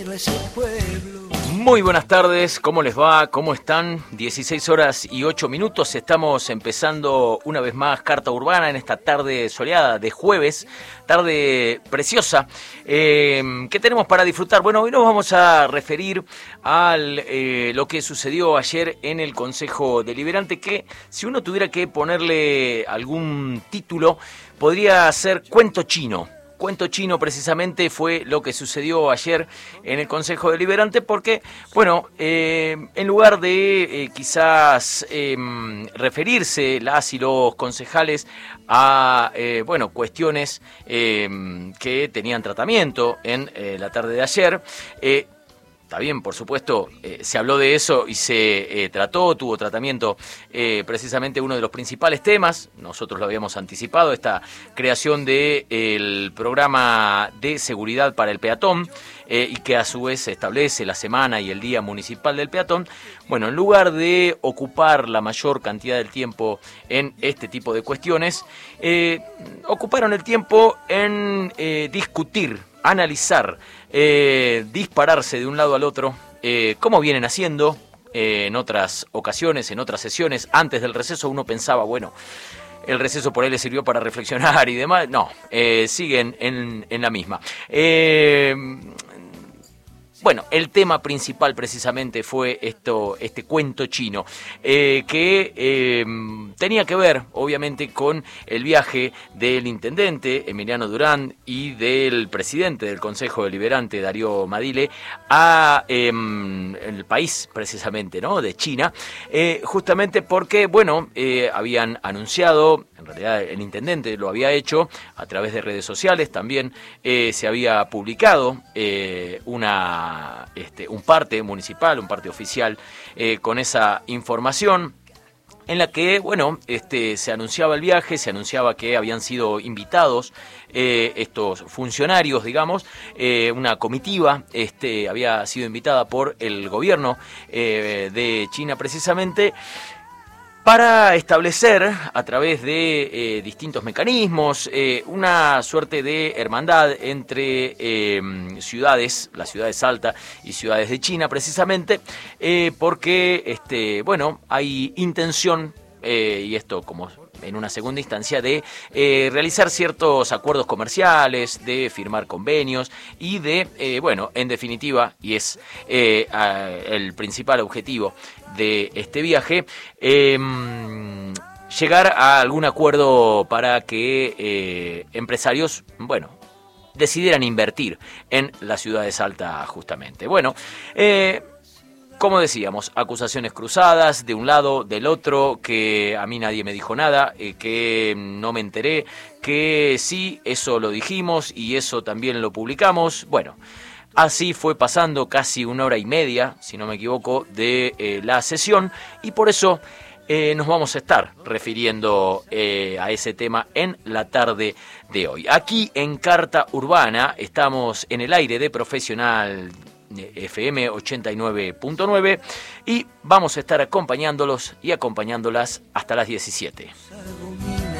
Muy buenas tardes, ¿cómo les va? ¿Cómo están? 16 horas y 8 minutos, estamos empezando una vez más Carta Urbana en esta tarde soleada de jueves, tarde preciosa. ¿Qué tenemos para disfrutar? Bueno, hoy nos vamos a referir a lo que sucedió ayer en el Consejo Deliberante, que si uno tuviera que ponerle algún título, podría ser cuento chino. Cuento chino precisamente fue lo que sucedió ayer en el Consejo Deliberante porque, bueno, en lugar de quizás referirse las y los concejales a, cuestiones que tenían tratamiento en la tarde de ayer, está bien, por supuesto, se habló de eso y se tuvo tratamiento precisamente uno de los principales temas. Nosotros lo habíamos anticipado, esta creación del programa de seguridad para el peatón y que a su vez se establece la semana y el día municipal del peatón. Bueno, en lugar de ocupar la mayor cantidad del tiempo en este tipo de cuestiones, ocuparon el tiempo en discutir, analizar, dispararse de un lado al otro, como vienen haciendo en otras ocasiones, en otras sesiones. Antes del receso uno pensaba, bueno, el receso por ahí le sirvió para reflexionar y demás. No, siguen en la misma. Bueno, el tema principal precisamente fue este cuento chino, que tenía que ver, obviamente, con el viaje del intendente Emiliano Durán y del presidente del Consejo Deliberante, Darío Madile, a el país, precisamente, ¿no?, de China, justamente porque, bueno, habían anunciado, en realidad el intendente lo había hecho a través de redes sociales, también se había publicado un parte municipal, un parte oficial con esa información en la que, bueno, se anunciaba el viaje, se anunciaba que habían sido invitados estos funcionarios, digamos, una comitiva había sido invitada por el gobierno de China precisamente, para establecer a través de distintos mecanismos una suerte de hermandad entre ciudades, la ciudad de Salta y ciudades de China precisamente, porque hay intención, y esto como en una segunda instancia, de realizar ciertos acuerdos comerciales, de firmar convenios y de, en definitiva, y es el principal objetivo de este viaje, llegar a algún acuerdo para que empresarios, decidieran invertir en la ciudad de Salta justamente. Bueno, como decíamos, acusaciones cruzadas de un lado, del otro, que a mí nadie me dijo nada, que no me enteré, que sí, eso lo dijimos y eso también lo publicamos. Bueno, así fue pasando casi 1 hora y media, si no me equivoco, de la sesión, y por eso nos vamos a estar refiriendo a ese tema en la tarde de hoy. Aquí en Carta Urbana estamos en el aire de Profesional FM 89.9 y vamos a estar acompañándolos y acompañándolas hasta las 17.